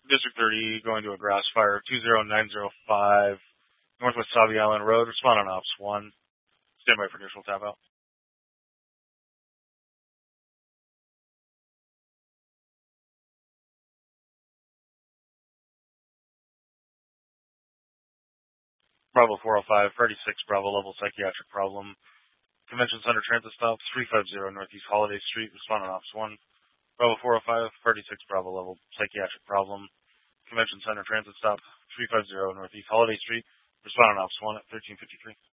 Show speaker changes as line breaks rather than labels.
District 30 going to a grass fire, 20905 Northwest Sabi Island Road. Respond on Ops 1. Stand by for initial tap out. Bravo 405, Freddy 6 Bravo level psychiatric problem. Convention Center transit stop 350 Northeast Holiday Street. Respond on Ops 1. Bravo 405, Freddy 6 Bravo level psychiatric problem. Convention Center transit stop 350 Northeast Holiday Street. Respond on Ops 1 at 1353.